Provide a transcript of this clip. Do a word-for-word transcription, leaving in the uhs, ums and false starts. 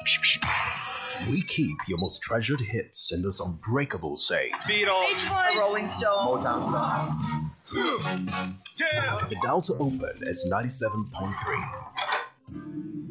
We keep your most treasured hits in this unbreakable safe. Beatles, a Rolling Stone, Motown song. The dial to open is ninety-seven point three.